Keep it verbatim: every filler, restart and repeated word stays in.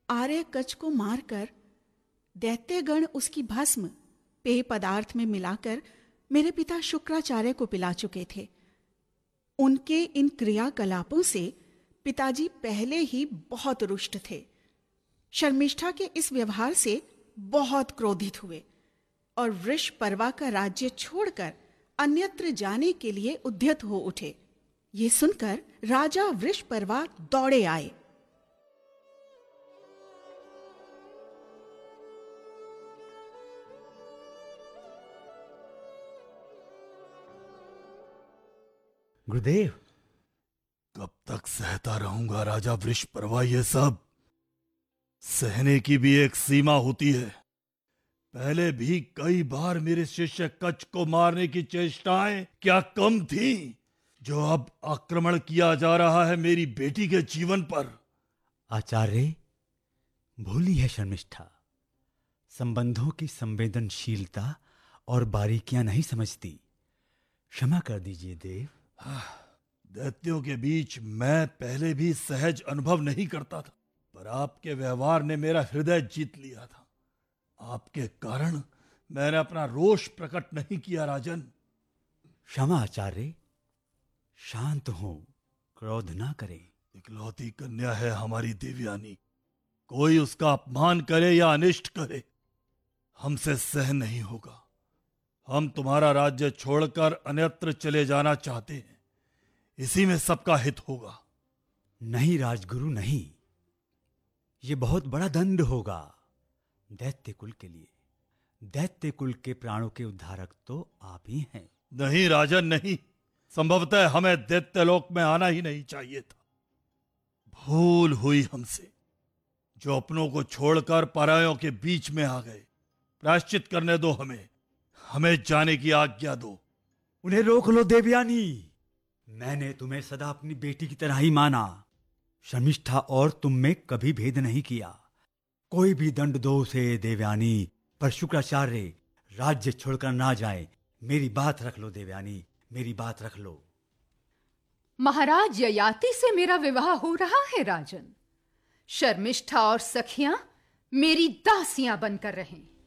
आर्यकच को मारकर दैत्यगण उसकी भस्म पेय पदार्थ में मिलाकर मेरे पिता शुक्राचार्य को पिला चुके थे। उनके इन क्रियाकलापों से पिताजी पहले ही बहुत रुष्ट थे। शर्मिष्ठा के इस व्यवहार से बहुत क्रोधित हुए और वृषपर्वा का राज्य छोड़कर अन्यत्र जाने के लिए उद्यत हो उठे। ये सुनकर राजा वृषपर्वा दौड़े आए। गुरुदेव, कब तक सहता रहूंगा राजा वृषपर्वा? ये सब सहने की भी एक सीमा होती है। पहले भी कई बार मेरे शिष्य कच्छ को मारने की चेष्टाएं क्या कम थी, जो अब आक्रमण किया जा रहा है मेरी बेटी के जीवन पर? आचार्य, भूली है शर्मिष्ठा। संबंधों की संवेदनशीलता और बारीकियां नहीं समझती। क्षमा कर दीजिए देव। दैत्यों के बीच मैं पहले भी सहज अनुभव नहीं करता था, पर आपके व्यवहार ने मेरा हृदय जीत लिया था। आपके कारण मैंने अपना रोष प्रकट नहीं किया राजन। क्षमा आचार्य, शांत हो, क्रोध ना करें। इकलौती कन्या है हमारी देवयानी। कोई उसका अपमान करे या अनिष्ट करे, हमसे सहन नहीं होगा। हम तुम्हारा राज्य छोड़कर अन्यत्र चले जाना चाहते हैं, इसी में सबका हित होगा। नहीं राजगुरु, नहीं। ये बहुत बड़ा दंड होगा दैत्य कुल के लिए। दैत्य कुल के प्राणों के उद्धारक तो आप ही हैं। नहीं राजन, नहीं। संभवतः हमें दैत्यलोक में आना ही नहीं चाहिए था। भूल हुई हमसे, जो अपनों को छोड़कर परायों के बीच में आ गए। प्रायश्चित करने दो हमें, हमें जाने की आज्ञा दो। उन्हें रोक लो देवयानी। मैंने तुम्हें सदा अपनी बेटी की तरह ही माना। शर्मिष्ठा और तुम में कभी भेद नहीं किया। कोई भी दंड दो उसे देवयानी, पर शुक्राचार्य राज्य छोड़कर ना जाए। मेरी बात रख लो देवयानी, मेरी बात रख लो। महाराज ययाति से मेरा विवाह हो रहा है राजन। शर्मिष्ठा और सखियां मेरी दासियां बनकर रहें।